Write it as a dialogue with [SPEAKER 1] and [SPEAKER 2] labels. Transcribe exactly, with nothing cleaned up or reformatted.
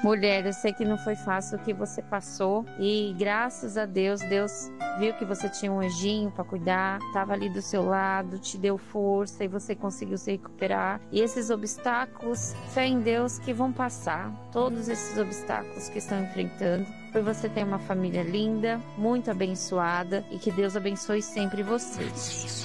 [SPEAKER 1] Mulher, eu sei que não foi fácil o que você passou e graças a Deus, Deus viu que você tinha um anjinho para cuidar, estava ali do seu lado, te deu força e você conseguiu se recuperar. E esses obstáculos, fé em Deus que vão passar, todos esses obstáculos que estão enfrentando, por você ter uma família linda, muito abençoada e que Deus abençoe sempre você.